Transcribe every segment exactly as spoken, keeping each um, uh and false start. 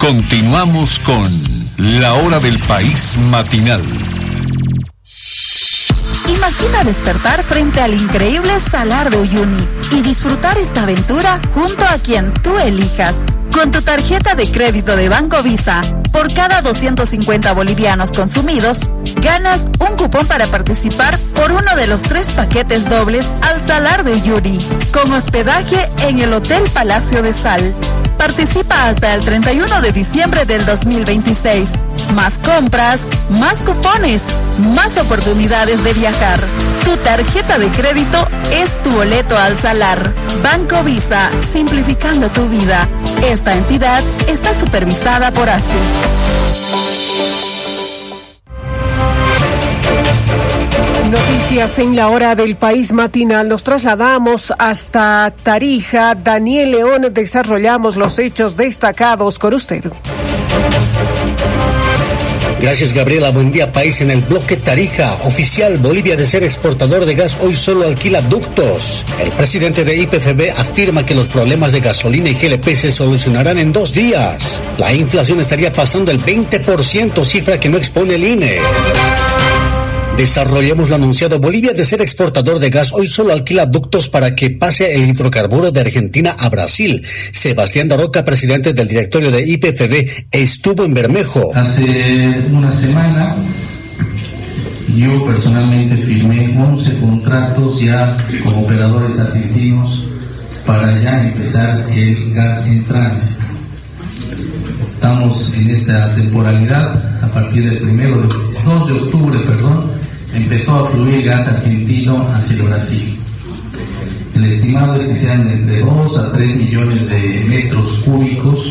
Continuamos con La Hora del País Matinal. Imagina despertar frente al increíble Salar de Uyuni y disfrutar esta aventura junto a quien tú elijas. Con tu tarjeta de crédito de Banco Visa, por cada doscientos cincuenta bolivianos consumidos, ganas un cupón para participar por uno de los tres paquetes dobles al Salar de Uyuni, con hospedaje en el Hotel Palacio de Sal. Participa hasta el treinta y uno de diciembre del dos mil veintiséis. Más compras, más cupones, más oportunidades de viajar. Tu tarjeta de crédito es tu boleto al Salar. Banco Visa, simplificando tu vida. Esta entidad está supervisada por ASFI. Noticias en La Hora del País Matinal. Nos trasladamos hasta Tarija. Daniel León, desarrollamos los hechos destacados con usted. Gracias, Gabriela. Buen día, país. En el bloque Tarija, oficial, Bolivia, de ser exportador de gas, hoy solo alquila ductos. El presidente de I P F B afirma que los problemas de gasolina y G L P se solucionarán en dos días. La inflación estaría pasando el veinte por ciento, cifra que no expone el I N E. Desarrollemos lo anunciado. Bolivia, de ser exportador de gas, hoy solo alquila ductos para que pase el hidrocarburo de Argentina a Brasil. Sebastián Daroca, presidente del directorio de I P F B, estuvo en Bermejo. Hace una semana yo personalmente firmé once contratos ya con operadores argentinos para ya empezar el gas en tránsito. Estamos en esta temporalidad. A partir del primero de, dos de octubre, perdón, empezó a fluir gas argentino hacia el Brasil. El estimado es que sean de entre dos a tres millones de metros cúbicos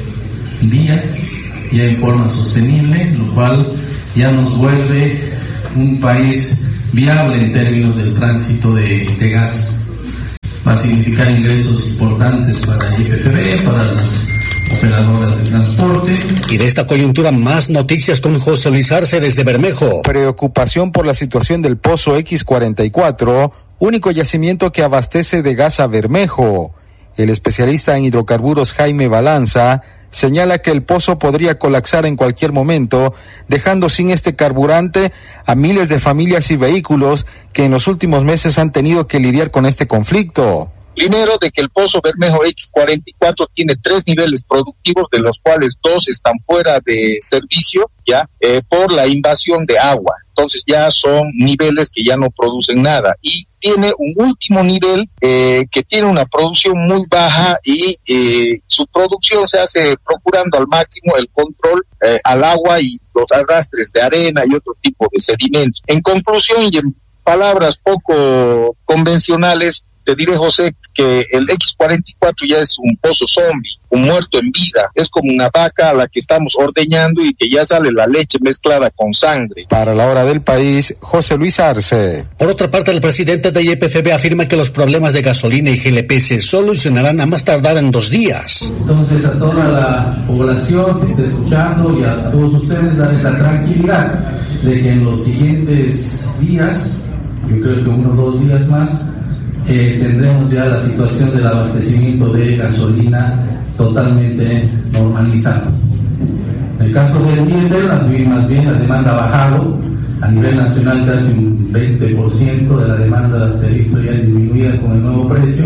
día, ya en forma sostenible, lo cual ya nos vuelve un país viable en términos del tránsito de, de gas. Va a significar ingresos importantes para I P F B, para las operadoras de transporte. Y de esta coyuntura, más noticias con José Luis Arce desde Bermejo. Preocupación por la situación del Pozo X cuarenta y cuatro, único yacimiento que abastece de gas a Bermejo. El especialista en hidrocarburos Jaime Balanza señala que el pozo podría colapsar en cualquier momento, dejando sin este carburante a miles de familias y vehículos que en los últimos meses han tenido que lidiar con este conflicto. Primero, de que el Pozo Bermejo X cuarenta y cuatro tiene tres niveles productivos, de los cuales dos están fuera de servicio, ya, eh, por la invasión de agua. Entonces ya son niveles que ya no producen nada. Y tiene un último nivel eh, que tiene una producción muy baja y eh, su producción se hace procurando al máximo el control eh, al agua y los arrastres de arena y otro tipo de sedimentos. En conclusión y en palabras poco convencionales, te diré, José, que el X cuarenta y cuatro ya es un pozo zombie, un muerto en vida. Es como una vaca a la que estamos ordeñando y que ya sale la leche mezclada con sangre. Para La Hora del País, José Luis Arce. Por otra parte, el presidente de I P F B afirma que los problemas de gasolina y G L P se solucionarán a más tardar en dos días. Entonces, a toda la población, si está escuchando, y a todos ustedes, darles la tranquilidad de que en los siguientes días, yo creo que uno o dos días más, Eh, tendremos ya la situación del abastecimiento de gasolina totalmente normalizado. En el caso del diésel, más bien la demanda ha bajado a nivel nacional casi un veinte por ciento de la demanda se ha visto ya disminuida con el nuevo precio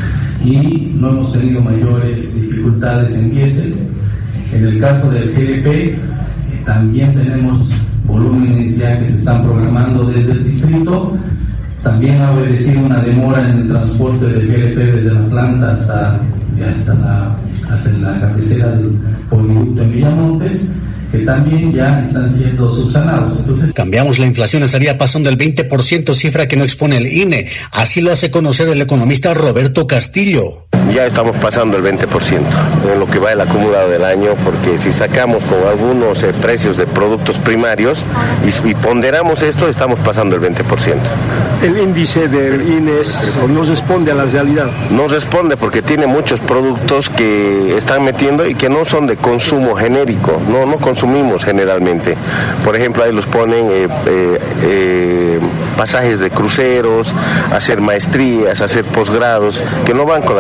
y no hemos tenido mayores dificultades en diésel. En el caso del G L P eh, también tenemos volúmenes ya que se están programando desde el distrito. También ha obedecido una demora en el transporte del G L P desde la planta hasta, hasta, la, hasta la cabecera del poliducto en Villamontes, que también ya están siendo subsanados. Entonces, cambiamos, la inflación estaría pasando el veinte por ciento, cifra que no expone el I N E. Así lo hace conocer el economista Roberto Castillo. Ya estamos pasando el veinte por ciento en lo que va el acumulado del año, porque si sacamos con algunos eh, precios de productos primarios y, y ponderamos esto, estamos pasando el veinte por ciento. El índice del I N E S no responde a la realidad. No responde porque tiene muchos productos que están metiendo y que no son de consumo genérico, no, no consumimos generalmente. Por ejemplo, ahí los ponen eh, eh, eh, pasajes de cruceros, hacer maestrías, hacer posgrados, que no van con la realidad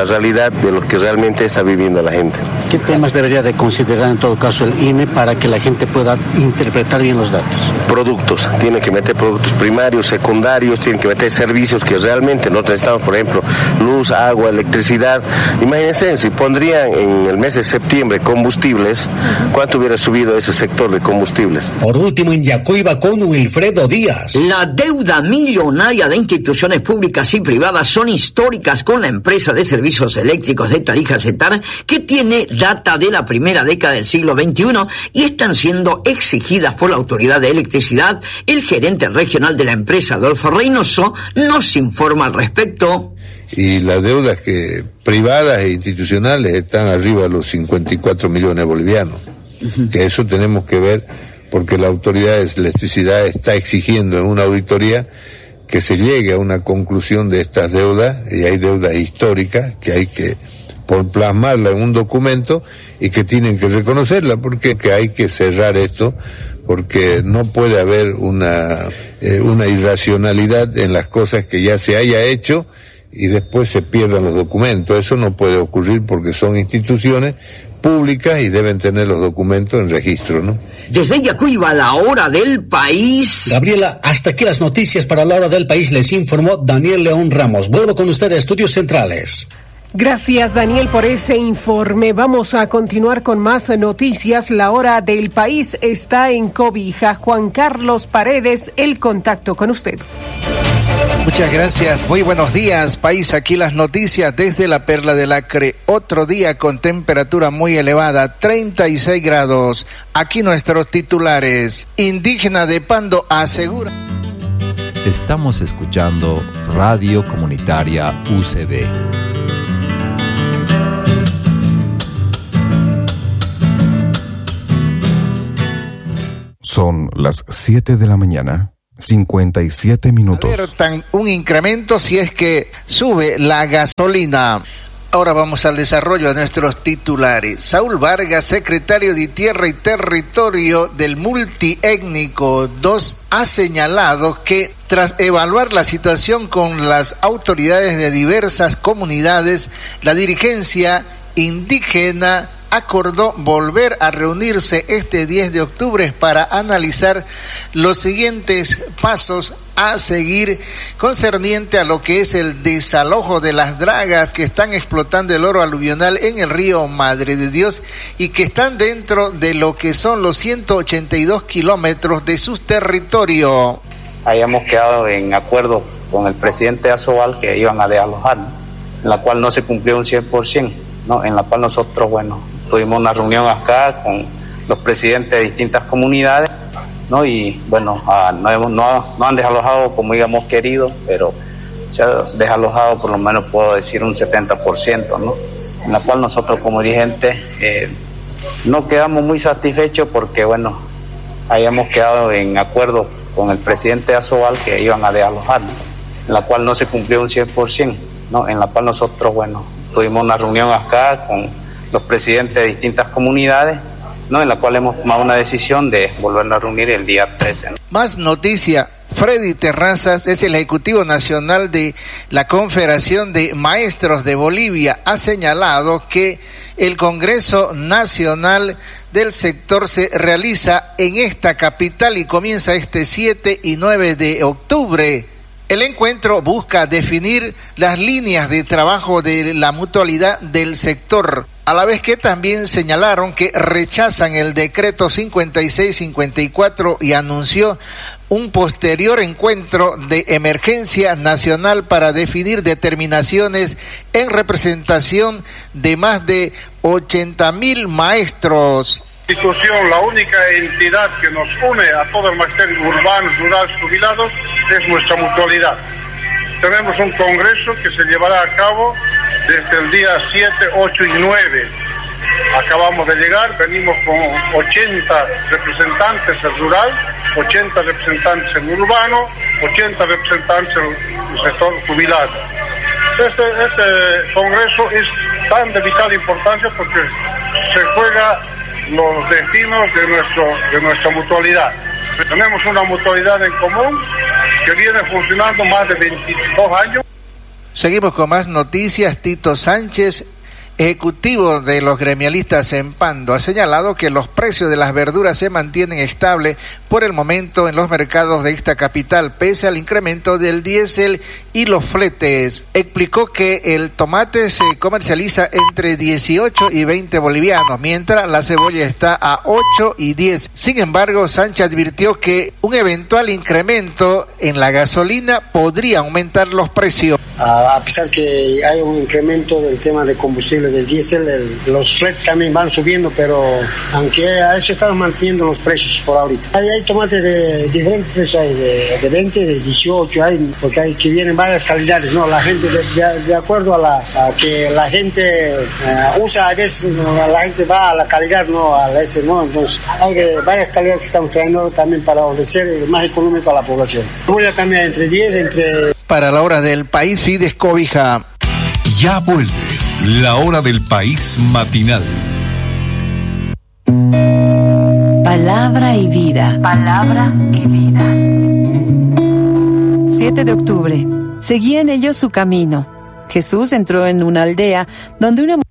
realidad de lo que realmente está viviendo la gente. ¿Qué temas debería de considerar en todo caso el I N E para que la gente pueda interpretar bien los datos? Productos, tiene que meter productos primarios, secundarios, tienen que meter servicios que realmente nosotros necesitamos, por ejemplo, luz, agua, electricidad. Imagínense, si pondrían en el mes de septiembre combustibles, ¿cuánto hubiera subido ese sector de combustibles? Por último, en Yacuiba con Wilfredo Díaz. La deuda millonaria de instituciones públicas y privadas son históricas con la empresa de servicios eléctricos de Tarija Setar, que tiene data de la primera década del siglo veintiuno y están siendo exigidas por la Autoridad de Electricidad. El gerente regional de la empresa, Adolfo Reynoso, nos informa al respecto. Y las deudas que privadas e institucionales están arriba de los cincuenta y cuatro millones bolivianos. Uh-huh. Que eso tenemos que ver porque la Autoridad de Electricidad está exigiendo en una auditoría que se llegue a una conclusión de estas deudas, y hay deudas históricas que hay que por plasmarla en un documento y que tienen que reconocerla, porque que hay que cerrar esto, porque no puede haber una eh, una irracionalidad en las cosas que ya se haya hecho y después se pierdan los documentos. Eso no puede ocurrir porque son instituciones públicas y deben tener los documentos en registro, ¿no? Desde Yacuiba, La Hora del País. Gabriela, hasta aquí las noticias para La Hora del País, les informó Daniel León Ramos. Vuelvo con usted a Estudios Centrales. Gracias, Daniel, por ese informe. Vamos a continuar con más noticias. La Hora del País está en Cobija. Juan Carlos Paredes, el contacto con usted. Muchas gracias. Muy buenos días, país. Aquí las noticias desde la Perla del Acre. Otro día con temperatura muy elevada, treinta y seis grados. Aquí nuestros titulares. Indígena de Pando asegura. Estamos escuchando Radio Comunitaria U C B. Son las siete de la mañana. cincuenta y siete minutos. A ver, tan, un incremento si es que sube la gasolina. Ahora vamos al desarrollo de nuestros titulares. Saúl Vargas, secretario de Tierra y Territorio del Multiétnico dos, ha señalado que tras evaluar la situación con las autoridades de diversas comunidades, la dirigencia indígena acordó volver a reunirse este diez de octubre para analizar los siguientes pasos a seguir concerniente a lo que es el desalojo de las dragas que están explotando el oro aluvional en el río Madre de Dios y que están dentro de lo que son los ciento ochenta y dos kilómetros de su territorio. Hayamos quedado en acuerdo con el presidente Asobal que iban a desalojar, en la cual no se cumplió un cien por ciento, ¿no? En la cual nosotros, bueno, tuvimos una reunión acá con los presidentes de distintas comunidades, ¿no? Y bueno, uh, no, hemos, no, no han desalojado como íbamos querido, pero se ha desalojado por lo menos puedo decir un setenta por ciento, ¿no? En la cual nosotros como dirigentes eh, no quedamos muy satisfechos porque bueno, hayamos quedado en acuerdo con el presidente Asobal que iban a desalojar, ¿no? En la cual no se cumplió un cien por ciento, ¿no? En la cual nosotros, bueno, tuvimos una reunión acá con los presidentes de distintas comunidades, ¿no? En la cual hemos tomado una decisión de volver a reunir el día trece, ¿no? Más noticia. Freddy Terrazas es el Ejecutivo Nacional de la Confederación de Maestros de Bolivia. Ha señalado que el Congreso Nacional del sector se realiza en esta capital y comienza este siete y nueve de octubre. El encuentro busca definir las líneas de trabajo de la mutualidad del sector, a la vez que también señalaron que rechazan el decreto cincuenta y seis cincuenta y cuatro y anunció un posterior encuentro de emergencia nacional para definir determinaciones en representación de más de ochenta mil maestros. Institución, la única entidad que nos une a todo el magisterio urbano, rural, jubilados, es nuestra mutualidad. Tenemos un congreso que se llevará a cabo desde el día siete, ocho y nueve. Acabamos de llegar, venimos con ochenta representantes del rural, ochenta representantes en urbano, ochenta representantes en el sector jubilado. Este, este congreso es tan de vital importancia porque se juega los destinos de nuestro de nuestra mutualidad. Tenemos una mutualidad en común que viene funcionando más de veintidós años. Seguimos con más noticias. Tito Sánchez ejecutivo de los gremialistas en Pando ha señalado que los precios de las verduras se mantienen estables por el momento en los mercados de esta capital, pese al incremento del diésel y los fletes. Explicó que el tomate se comercializa entre dieciocho y veinte bolivianos, mientras la cebolla está a ocho y diez. Sin embargo, Sánchez advirtió que un eventual incremento en la gasolina podría aumentar los precios. A pesar que hay un incremento del tema de combustible del diésel, el, los fletes también van subiendo, pero aunque a eso estamos manteniendo los precios por ahorita. Hay, hay tomates de diferentes precios, hay de, de veinte, de dieciocho, hay, porque hay que vienen varias calidades, ¿no? La gente, de, de, de acuerdo a, la, a que la gente uh, usa, a veces ¿no? La gente va a la calidad, no a este, ¿no? Entonces hay que, varias calidades que estamos trayendo también para ofrecer más económico a la población. Voy a cambiar entre diez, entre... Para la hora del país, Fides Cobija. Ya vuelve la hora del país matinal. Palabra y vida. Palabra y vida. siete de octubre. Seguían ellos su camino. Jesús entró en una aldea donde una